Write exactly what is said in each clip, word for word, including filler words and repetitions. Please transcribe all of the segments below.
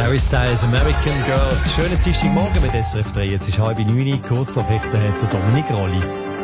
Harry Styles, American Girls. Schönen Dienstagmorgen mit S R F drei. Jetzt ist halb neun. Kurznachrichten hat der Dominik Rolli.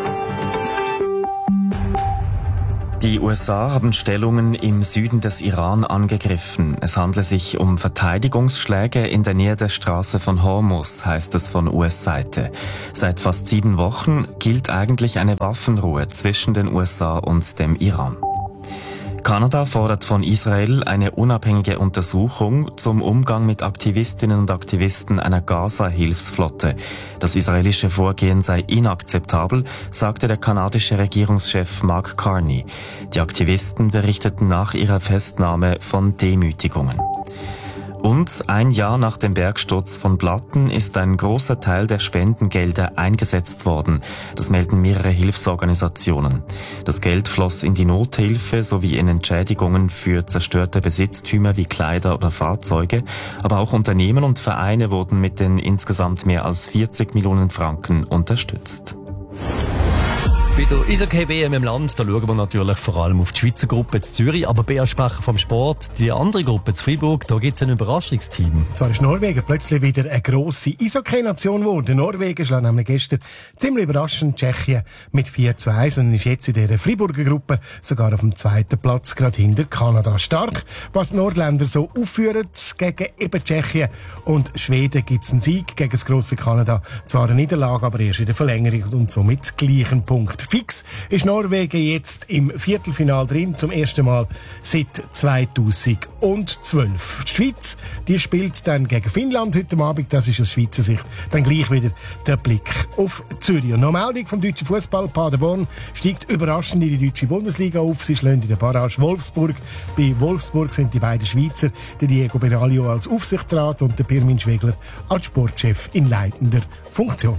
Die U S A haben Stellungen im Süden des Iran angegriffen. Es handle sich um Verteidigungsschläge in der Nähe der Straße von Hormuz, heißt es von U S-Seite. Seit fast sieben Wochen gilt eigentlich eine Waffenruhe zwischen den U S A und dem Iran. Kanada fordert von Israel eine unabhängige Untersuchung zum Umgang mit Aktivistinnen und Aktivisten einer Gaza-Hilfsflotte. Das israelische Vorgehen sei inakzeptabel, sagte der kanadische Regierungschef Mark Carney. Die Aktivisten berichteten nach ihrer Festnahme von Demütigungen. Und ein Jahr nach dem Bergsturz von Blatten ist ein großer Teil der Spendengelder eingesetzt worden. Das melden mehrere Hilfsorganisationen. Das Geld floss in die Nothilfe sowie in Entschädigungen für zerstörte Besitztümer wie Kleider oder Fahrzeuge. Aber auch Unternehmen und Vereine wurden mit den insgesamt mehr als vierzig Millionen Franken unterstützt. Bei der Eishockey-W M im Land, da schauen wir natürlich vor allem auf die Schweizer Gruppe zu Zürich, aber Bea Sprecher vom Sport, die andere Gruppe zu Freiburg, da gibt es ein Überraschungsteam. Zwar ist Norwegen plötzlich wieder eine grosse Eishockey-Nation geworden. Norwegen schlägt nämlich gestern ziemlich überraschend Tschechien mit vier zu eins und ist jetzt in dieser Freiburger Gruppe sogar auf dem zweiten Platz, gerade hinter Kanada. Stark, was die Nordländer so aufführen gegen eben Tschechien und Schweden gibt es einen Sieg gegen das grosse Kanada. Zwar eine Niederlage, aber erst in der Verlängerung und somit gleichen Punkt. Fix ist Norwegen jetzt im Viertelfinale drin, zum ersten Mal seit zweitausendzwölf. Die Schweiz, die spielt dann gegen Finnland heute Abend. Das ist aus Schweizer Sicht dann gleich wieder der Blick auf Zürich. Und noch eine Meldung vom deutschen Fußball. Paderborn steigt überraschend in die deutsche Bundesliga auf. Sie schlagen in der Barrage Wolfsburg. Bei Wolfsburg sind die beiden Schweizer, der Diego Benaglio als Aufsichtsrat und der Pirmin Schwegler als Sportchef in leitender Funktion.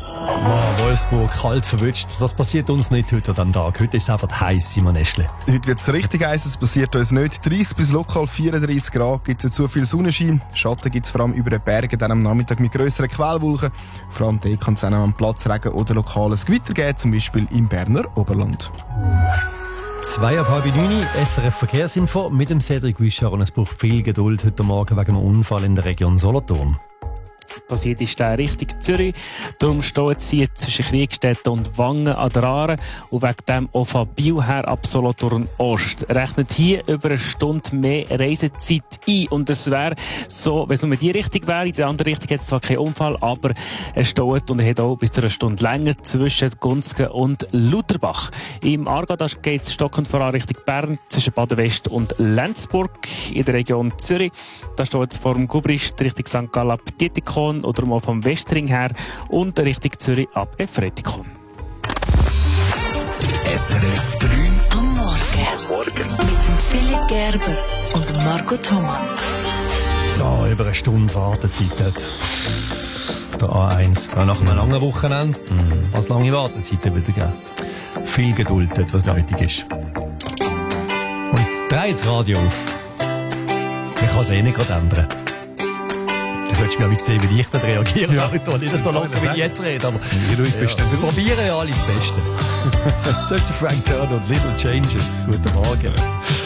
Oh, Wolfsburg, kalt verwünscht. Das passiert uns nicht heute an diesem Tag. Heute ist es einfach heiß, Simon Eschle. Heute wird es richtig heiß, es passiert uns nicht. dreißig bis lokal vierunddreißig Grad, gibt es zu viel Sonnenschein. Schatten gibt es vor allem über den Bergen, dann am Nachmittag mit grösseren Quellwolken. Vor allem dort kann es auch am Platzregen oder lokales Gewitter geben, zum Beispiel im Berner Oberland. Zwei ab halb neun, S R F Verkehrsinfo mit dem Cedric Wischer und es braucht viel Geduld heute Morgen wegen einem Unfall in der Region Solothurn. Passiert ist der Richtung Zürich. Darum steht sie zwischen Kriegstetten und Wangen an der Aare. Und wegen dem auch von Biel her ab Solothurn Ost. Rechnet hier über eine Stunde mehr Reisezeit ein. Und es wäre so, wenn es nur in die Richtung wäre, in der anderen Richtung hat es zwar keinen Unfall, aber es steht und er hat auch bis zu einer Stunde länger zwischen Gunzgen und Lutherbach. Im Aargau geht es stockend voran Richtung Bern, zwischen Baden-West und Lenzburg. In der Region Zürich, da steht es vor dem Gubrist Richtung Sankt Gallen ab Dietikon oder mal vom Westring her und Richtung Zürich ab Efretikon. S R F drei am Morgen. Am Morgen. Mit dem Philipp Gerber und dem Margot Thomann. Ja, über eine Stunde Wartezeit hat der A eins. Ja, nach einem langen Wochenende mhm. als lange Wartezeit wieder geben. Viel Geduld dort, was nötig ist. Und dreh das Radio auf. Ich kann es eh nicht gerade ändern. Du solltest mir aber sehen, wie ich dann reagiere. Ja. Ich nicht so locker, wie ich jetzt rede. Aber ja, du, ja. Wir probieren ja alles das Beste. Das ist der Frank Turner und Little Changes. Guten Morgen.